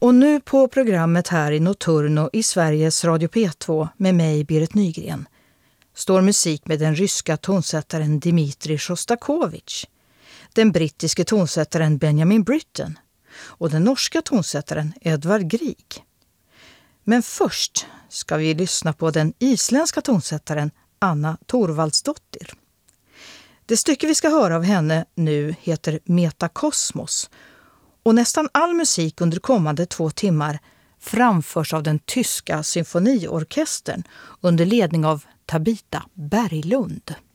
Och nu på programmet här i Notturno i Sveriges Radio P2 med mig, Berit Nygren, står musik med den ryska tonsättaren Dmitrij Shostakovich, den brittiske tonsättaren Benjamin Britten och den norska tonsättaren Edvard Grieg. Men först ska vi lyssna på den isländska tonsättaren Anna Thorvaldsdottir. Det stycke vi ska höra av henne nu heter Metakosmos, och nästan all musik under kommande 2 timmar framförs av den tyska symfoniorkestern under ledning av Tabita Berglund.